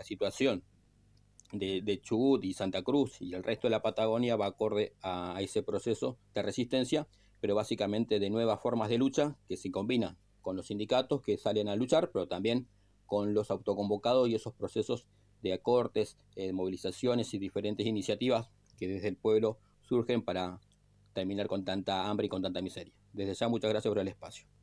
la situación de Chubut y Santa Cruz y el resto de la Patagonia va acorde a ese proceso de resistencia, pero básicamente de nuevas formas de lucha que se combinan con los sindicatos que salen a luchar, pero también con los autoconvocados y esos procesos de cortes, movilizaciones y diferentes iniciativas que desde el pueblo surgen para terminar con tanta hambre y con tanta miseria. Desde ya, muchas gracias por el espacio.